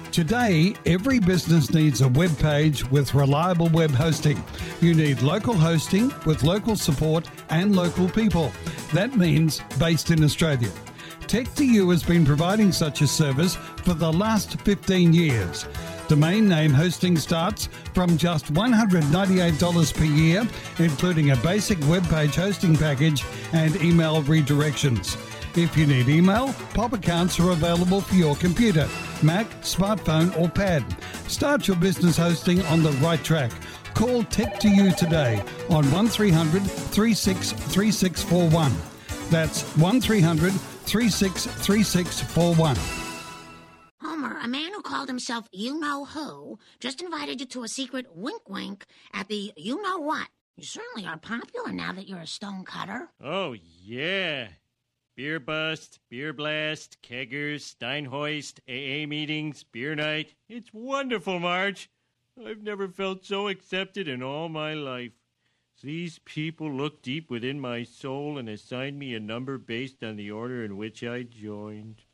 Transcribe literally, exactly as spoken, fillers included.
Today, every business needs a web page with reliable web hosting. You need local hosting with local support and local people. That means based in Australia. Tech two U has been providing such a service for the last fifteen years. Domain name hosting starts from just one hundred ninety-eight dollars per year, including a basic web page hosting package and email redirections. If you need email, pop accounts are available for your computer, Mac, smartphone or pad. Start your business hosting on the right track. Call Tech two U today on one three hundred, three six three six four one. That's one three hundred, three six three six four one. Homer, a man who called himself you-know-who just invited you to a secret wink-wink at the you-know-what. You certainly are popular now that you're a stone cutter. Oh, yeah. Beer bust, beer blast, keggers, Steinhoist, A A meetings, beer night. It's wonderful, Marge. I've never felt so accepted in all my life. These people look deep within my soul and assigned me a number based on the order in which I joined.